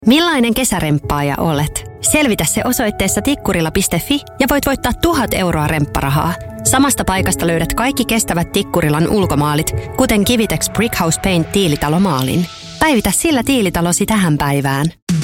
Millainen kesäremppaaja olet? Selvitä se osoitteessa tikkurila.fi ja voit voittaa 1,000 euroa rempparahaa. Samasta paikasta löydät kaikki kestävät Tikkurilan ulkomaalit, kuten Kivitex Brickhouse Paint tiilitalomaalin. Päivitä sillä tiilitalosi tähän päivään.